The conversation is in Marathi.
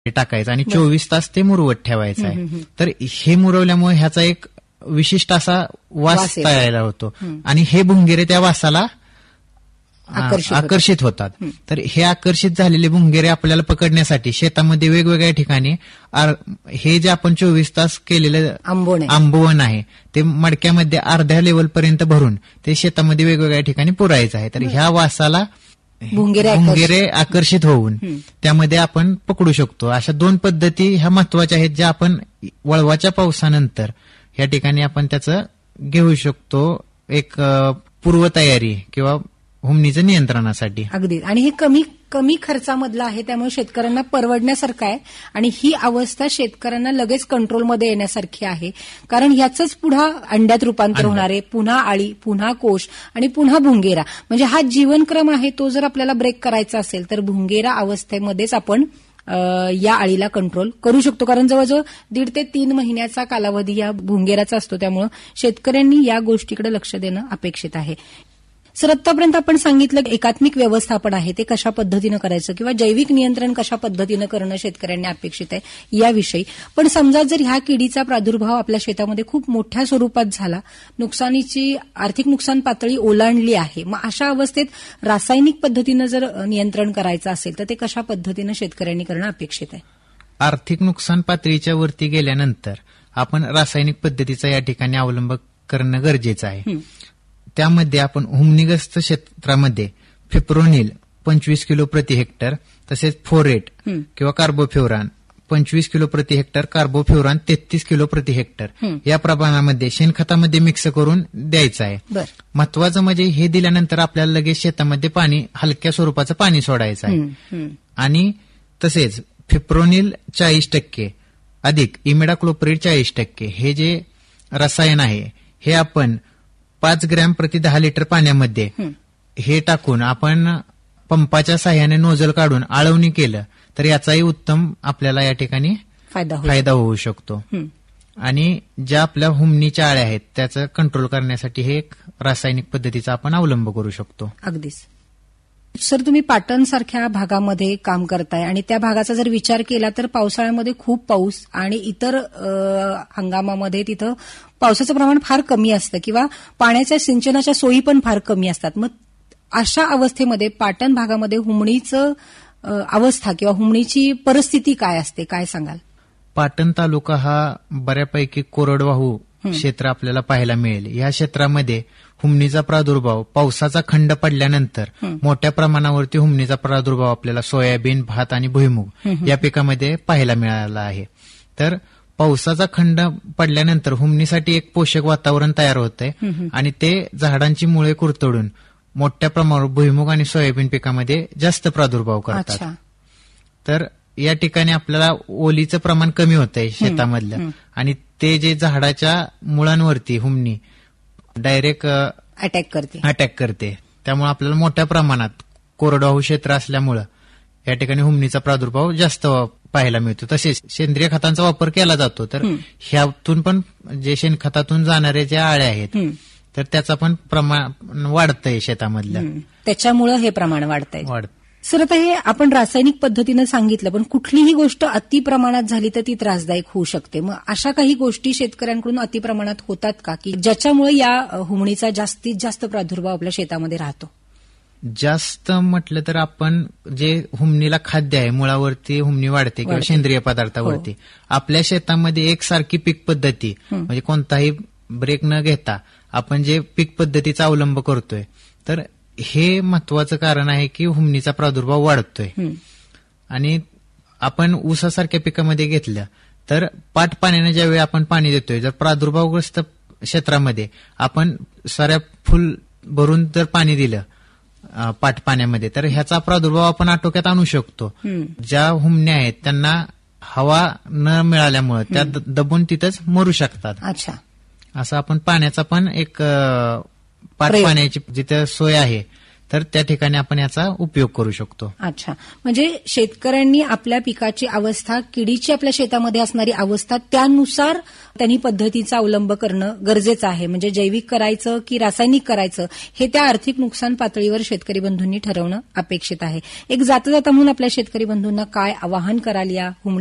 टाकायचं आणि 24 तास ते मुरवत ठेवायचं आहे. तर हे मुरवल्यामुळे ह्याचा एक विशिष्ट असा वास तयार होतो आणि हे भुंगेरे त्या वासाला आकर्षित होतात. तर हे आकर्षित झालेले भुंगेरे आपल्याला पकडण्यासाठी शेतामध्ये वेगवेगळ्या ठिकाणी हे जे आपण 24 तास केलेलं आंबवण आहे ते मडक्यामध्ये अर्ध्या लेवलपर्यंत भरून ते शेतामध्ये वेगवेगळ्या ठिकाणी पुरायचं आहे. तर ह्या वासाला भुंगेरे आकर्षित होऊन त्यामध्ये आपण पकडू शकतो. अशा 2 पद्धती ह्या महत्वाच्या आहेत ज्या आपण वळवाच्या पावसानंतर या ठिकाणी आपण त्याचं घेऊ शकतो एक पूर्वतयारी किंवा हुमणीचं नियंत्रणासाठी. अगदी. आणि हे कमी खर्चामधलं आहे त्यामुळे शेतकऱ्यांना परवडण्यासारखं आहे आणि ही अवस्था शेतकऱ्यांना लगेच कंट्रोलमध्ये येण्यासारखी आहे. कारण ह्याचंच पुढे अंड्यात रूपांतर होणार आहे. पुन्हा आळी, पुन्हा कोश आणि पुन्हा भुंगेरा. म्हणजे हा जीवनक्रम आहे तो जर आपल्याला ब्रेक करायचा असेल तर भुंगेरा अवस्थेमध्येच आपण या आळीला कंट्रोल करू शकतो. कारण जवळजवळ 1.5 ते 3 महिन्याचा कालावधी या भुंगेराचा असतो. त्यामुळे शेतकऱ्यांनी या गोष्टीकडे लक्ष देणं अपेक्षित आहे. सर, आतापर्यंत आपण सांगितलं एकात्मिक व्यवस्थापन आहे ते कशा पद्धतीनं करायचं किंवा जैविक नियंत्रण कशा पद्धतीनं करणं शेतकऱ्यांनी अपेक्षित आहे याविषयी. पण समजा जर ह्या किडीचा प्रादुर्भाव आपल्या शेतामध्ये खूप मोठ्या स्वरूपात झाला, नुकसानीची आर्थिक नुकसान पातळी ओलांडली आहे, मग अशा अवस्थेत रासायनिक पद्धतीनं जर नियंत्रण करायचं असेल तर ते कशा पद्धतीनं शेतकऱ्यांनी करणं अपेक्षित आहे? आर्थिक नुकसान पातळीच्या वरती गेल्यानंतर आपण रासायनिक पद्धतीचा या ठिकाणी अवलंब करणं गरजेचं आहे. त्यामध्ये आपण हुमणीग्रस्त क्षेत्रामध्ये फिप्रोनिल 25 किलो प्रति हेक्टर, तसेच फोरेट किंवा कार्बोफ्युरान 25 किलो प्रति हेक्टर, कार्बोफ्युरान 33 किलो प्रति हेक्टर या प्रमाणामध्ये शेणखतामध्ये मिक्स करून द्यायचं आहे. महत्वाचं म्हणजे हे दिल्यानंतर आपल्याला लगेच शेतामध्ये पाणी हलक्या स्वरूपाचं पाणी सोडायचं आहे. आणि तसेच फिप्रोनिल 40% अधिक इमिडाक्लोप्रिड 40% हे जे रसायन आहे हे आपण 5 ग्रॅम प्रति 10 लिटर पाण्यामध्ये हे टाकून आपण पंपाच्या साह्याने नोझल काढून आळवणी केलं तर याचाही उत्तम आपल्याला या ठिकाणी फायदा होऊ शकतो. आणि ज्या आपल्या हुमणीच्या आळ्या आहेत त्याचं कंट्रोल करण्यासाठी हे एक रासायनिक पद्धतीचा आपण अवलंब करू शकतो. अगदीच. सर, तुम्ही पाटणसारख्या भागामध्ये काम करताय आणि त्या भागाचा जर विचार केला तर पावसाळ्यामध्ये खूप पाऊस आणि इतर हंगामामध्ये तिथं पावसाचं प्रमाण फार कमी असतं किंवा पाण्याच्या सिंचनाच्या सोयी पण फार कमी असतात. मग अशा अवस्थेमध्ये पाटण भागामध्ये हुमणीचं अवस्था किंवा हुमणीची परिस्थिती काय असते, काय सांगाल? पाटण तालुका हा बऱ्यापैकी कोरडवाहू क्षेत्र आपल्याला पाहायला मिळेल. या क्षेत्रामध्ये हुमणीचा प्रादुर्भाव पावसाचा खंड पडल्यानंतर मोठ्या प्रमाणावरती हुमणीचा प्रादुर्भाव आपल्याला सोयाबीन, भात आणि भुईमूग या पिकामध्ये पाहायला मिळाला आहे. तर पावसाचा खंड पडल्यानंतर हुमणीसाठी एक पोषक वातावरण तयार होतंय आणि ते झाडांची मुळे कुरतडून मोठ्या प्रमाणावर भुईमूग आणि सोयाबीन पिकामध्ये जास्त प्रादुर्भाव करतात. तर या ठिकाणी आपल्याला ओलीचं प्रमाण कमी होतंय शेतामधलं आणि ते जे झाडाच्या मुळांवरती हुमणी डायरेक्ट अटॅक करते. त्यामुळे आपल्याला मोठ्या प्रमाणात कोरडवाहू क्षेत्र असल्यामुळं या ठिकाणी हुमणीचा प्रादुर्भाव जास्त पाहायला मिळतो. तसेच सेंद्रिय खतांचा वापर केला जातो. तर ह्यातून पण जे शेणखतातून जाणारे ज्या आळ्या आहेत तर त्याचा पण प्रमाण वाढतंय शेतामधलं, त्याच्यामुळं हे प्रमाण वाढतंय. सर, आता हे आपण रासायनिक पद्धतीनं सांगितलं, पण कुठलीही गोष्ट अतिप्रमाणात झाली तर ती त्रासदायक होऊ शकते. मग अशा काही गोष्टी शेतकऱ्यांकडून अतिप्रमाणात होतात का की ज्याच्यामुळे या हुमणीचा जास्तीत जास्त प्रादुर्भाव आपल्या शेतामध्ये राहतो? जास्त म्हटलं तर आपण जे हुमणीला खाद्य आहे, मुळावरती हुमणी वाढते किंवा सेंद्रिय पदार्थावरती, आपल्या शेतामध्ये एकसारखी पीक पद्धती म्हणजे कोणताही ब्रेक न घेता आपण जे पीक पद्धतीचा अवलंब करतोय तर हे महत्वाचं कारण आहे की हुमणीचा प्रादुर्भाव वाढतोय. आणि आपण ऊसासारख्या पिकामध्ये घेतलं तर पाट पाण्याने ज्यावेळी आपण पाणी देतोय, जर प्रादुर्भावग्रस्त क्षेत्रामध्ये आपण साऱ्या फुल भरून जर पाणी दिलं पाट पाण्यामध्ये तर ह्याचा प्रादुर्भाव आपण आटोक्यात आणू शकतो. ज्या हुमण्या आहेत त्यांना हवा न मिळाल्यामुळे त्या दबून तिथंच मरू शकतात. असं आपण पाण्याचा पण एक पाट पाण्याची जिथे सोय आहे तर त्या ठिकाणी आपण याचा उपयोग करू शकतो. अच्छा, म्हणजे शेतकऱ्यांनी आपल्या पिकाची अवस्था, किडीची आपल्या शेतामध्ये असणारी अवस्था, त्यानुसार त्यांनी पद्धतीचा अवलंब करणं गरजेचं आहे. म्हणजे जैविक करायचं की रासायनिक करायचं हे त्या आर्थिक नुकसान पातळीवर शेतकरी बंधूंनी ठरवणं अपेक्षित आहे. एक जाता जाता म्हणून आपल्या शेतकरी बंधूंना काय आवाहन कराल या